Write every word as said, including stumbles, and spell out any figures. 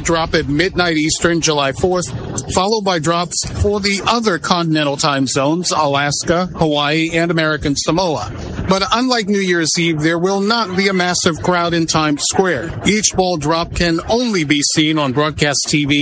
drop at midnight Eastern, July fourth, followed by drops for the other continental time zones, Alaska, Hawaii, and American Samoa. But unlike New Year's Eve, there will not be a massive crowd in Times Square. Each ball drop can only be seen on broadcast T V